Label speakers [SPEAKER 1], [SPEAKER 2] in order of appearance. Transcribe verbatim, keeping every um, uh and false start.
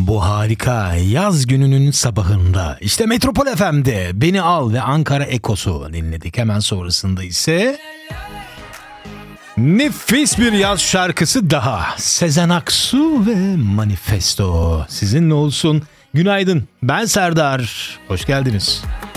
[SPEAKER 1] bu harika yaz gününün sabahında işte Metropol F M'de Beni Al ve Ankara Ekosu dinledik. Hemen sonrasında ise nefis bir yaz şarkısı daha. Sezen Aksu ve Manifesto. Sizinle olsun. Günaydın. Ben Serdar. Hoş geldiniz.